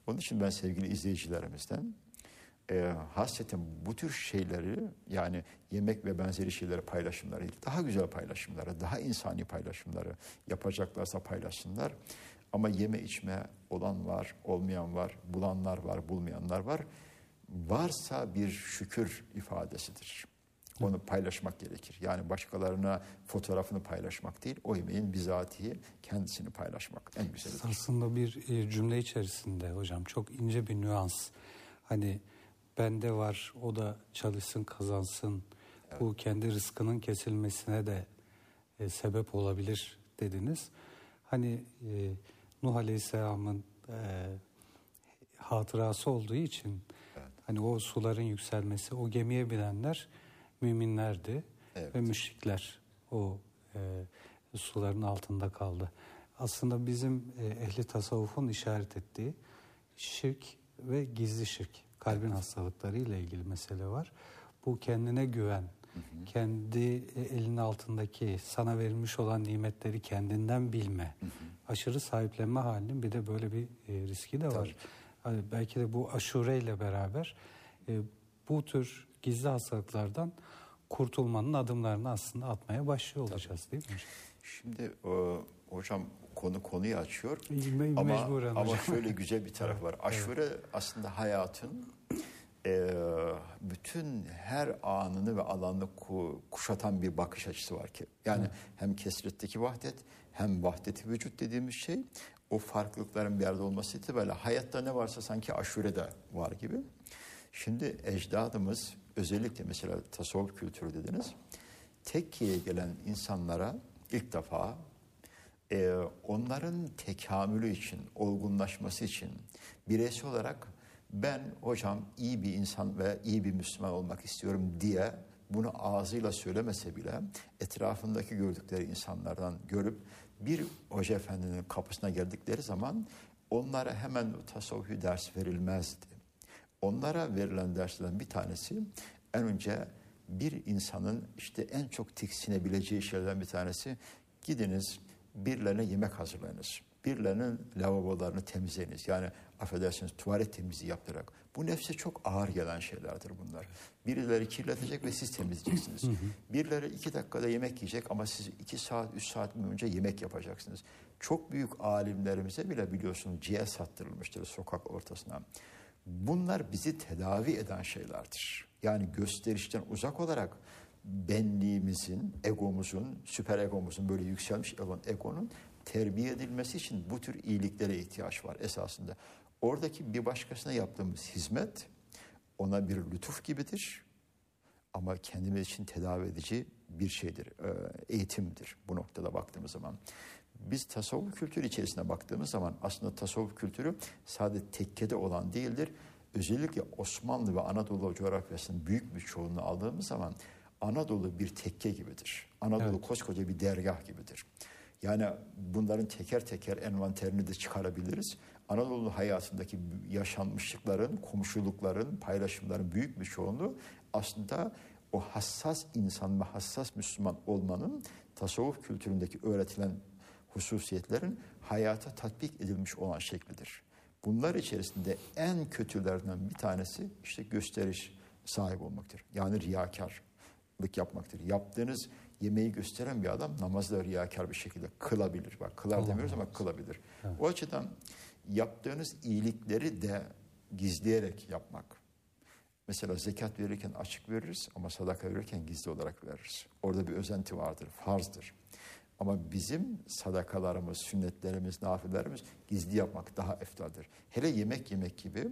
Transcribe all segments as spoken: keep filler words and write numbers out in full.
Onun için ben sevgili izleyicilerimizden e, hasreten bu tür şeyleri, yani yemek ve benzeri şeyleri paylaşımları, daha güzel paylaşımları, daha insani paylaşımları yapacaklarsa paylaşsınlar. Ama yeme içme olan var, olmayan var, bulanlar var, bulmayanlar var. Varsa bir şükür ifadesidir. Onu paylaşmak gerekir. Yani başkalarına fotoğrafını paylaşmak değil, o yemeğin bizatihi kendisini paylaşmak en güzelidir. Aslında bir e, cümle içerisinde hocam çok ince bir nüans. Hani bende var, o da çalışsın, kazansın. Evet. Bu kendi rızkının kesilmesine de e, sebep olabilir dediniz. Hani e, Nuh Aleyhisselam'ın e, hatırası olduğu için evet. hani o suların yükselmesi, o gemiye binenler müminlerdi evet. ve müşrikler o e, suların altında kaldı. Aslında bizim e, ehli tasavvufun işaret ettiği şirk ve gizli şirk, kalbin evet. hastalıkları ile ilgili mesele var. Bu kendine güven, hı hı. kendi elinin altındaki sana verilmiş olan nimetleri kendinden bilme, hı hı. aşırı sahiplenme halinin bir de böyle bir e, riski de var. Hani belki de bu aşure ile beraber e, bu tür gizli hastalıklardan kurtulmanın adımlarını aslında atmaya başlıyor olacağız. Tabii. Değil mi? Şimdi o, hocam konu konuyu açıyor. Me- ama ama şöyle güzel bir taraf var. Aşure evet. aslında hayatın e, bütün her anını ve alanını ku, kuşatan bir bakış açısı var ki. Yani evet. hem kesretteki vahdet hem vahdeti vücut dediğimiz şey, o farklılıkların bir yerde olması itibariyle hayatta ne varsa sanki aşurede var gibi. Şimdi ecdadımız özellikle mesela tasavvuf kültürü dediniz. Tekke'ye gelen insanlara ilk defa e, onların tekamülü için, olgunlaşması için bireysel olarak ben hocam iyi bir insan ve iyi bir Müslüman olmak istiyorum diye bunu ağzıyla söylemese bile etrafındaki gördükleri insanlardan görüp bir hoca efendinin kapısına geldikleri zaman onlara hemen tasavvufi ders verilmezdi. Onlara verilen derslerden bir tanesi en önce bir insanın işte en çok tiksinebileceği şeylerden bir tanesi, gidiniz birilerine yemek hazırlayınız. Birilerinin lavabolarını temizleyiniz. Yani affedersiniz tuvalet temizliği yaptırarak. Bu nefse çok ağır gelen şeylerdir bunlar. Birileri kirletecek ve siz temizleyeceksiniz. Birileri iki dakikada yemek yiyecek ama siz iki saat, üç saat önce yemek yapacaksınız. Çok büyük alimlerimize bile biliyorsunuz ciğer sattırılmıştır sokak ortasına. Bunlar bizi tedavi eden şeylerdir. Yani gösterişten uzak olarak benliğimizin, egomuzun, süper egomuzun, böyle yükselmiş egonun terbiye edilmesi için bu tür iyiliklere ihtiyaç var esasında. Oradaki bir başkasına yaptığımız hizmet ona bir lütuf gibidir. Ama kendimiz için tedavi edici bir şeydir, eğitimdir bu noktada baktığımız zaman. Biz tasavvuf kültürü içerisine baktığımız zaman aslında tasavvuf kültürü sadece tekkede olan değildir. Özellikle Osmanlı ve Anadolu coğrafyasının büyük bir çoğunluğunu aldığımız zaman Anadolu bir tekke gibidir. Anadolu evet. koskoca bir dergah gibidir. Yani bunların teker teker envanterini de çıkarabiliriz. Anadolu hayatındaki yaşanmışlıkların, komşulukların, paylaşımların büyük bir çoğunluğu aslında o hassas insan ve hassas Müslüman olmanın tasavvuf kültüründeki öğretilen hususiyetlerin hayata tatbik edilmiş olan şeklidir. Bunlar içerisinde en kötülerinden bir tanesi işte gösteriş sahibi olmaktır. Yani riyakarlık yapmaktır. Yaptığınız yemeği gösteren bir adam namazda riyakar bir şekilde kılabilir. Bak kılar Allah demiyoruz Allah. Ama kılabilir. Evet. O açıdan yaptığınız iyilikleri de gizleyerek yapmak. Mesela zekat verirken açık veririz ama sadaka verirken gizli olarak veririz. Orada bir özenti vardır, farzdır. Ama bizim sadakalarımız, sünnetlerimiz, nafilelerimiz gizli yapmak daha eftaldir. Hele yemek yemek gibi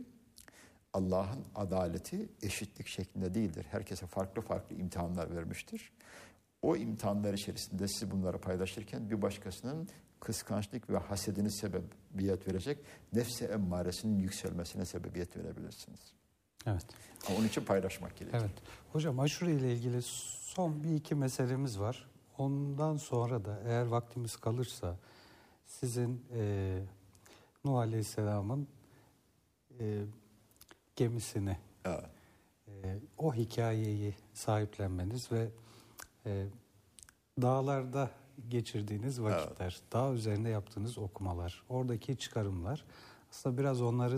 Allah'ın adaleti eşitlik şeklinde değildir. Herkese farklı farklı imtihanlar vermiştir. O imtihanlar içerisinde siz bunları paylaşırken bir başkasının kıskançlık ve hasedini sebebiyet verecek, nefs-i emmaresinin yükselmesine sebebiyet verebilirsiniz. Evet. Ama onun için paylaşmak gerekir. Evet. Hocam aşure ile ilgili son bir iki meselemiz var. Ondan sonra da eğer vaktimiz kalırsa sizin e, Nuh Aleyhisselam'ın e, gemisini, evet. e, o hikayeyi sahiplenmeniz ve e, dağlarda geçirdiğiniz vakitler, evet. dağ üzerinde yaptığınız okumalar, oradaki çıkarımlar aslında biraz onları